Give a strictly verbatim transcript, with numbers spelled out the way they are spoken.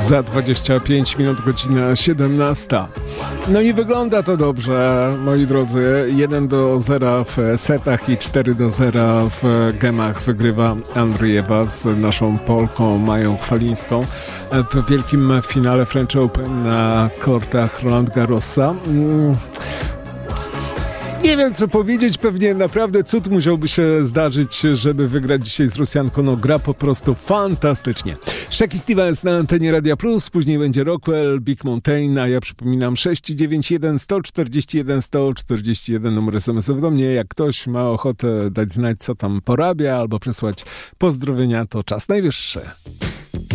Za dwadzieścia pięć minut, godzina siedemnasta. No i wygląda to dobrze, moi drodzy. jeden do zera w setach i cztery do zera w gemach wygrywa Andriejewa z naszą Polką Mają Chwalińską w wielkim finale French Open na kortach Roland Garrosa. Nie wiem, co powiedzieć, pewnie naprawdę cud musiałby się zdarzyć, żeby wygrać dzisiaj z Rosjanką. No, gra po prostu fantastycznie. Shaki Stevens na antenie Radia Plus, później będzie Rockwell, Big Mountain, a ja przypominam sześć dziewięć jeden, jeden cztery jeden, jeden cztery jeden numer es em esów do mnie. Jak ktoś ma ochotę dać znać, co tam porabia, albo przesłać pozdrowienia, to czas najwyższy.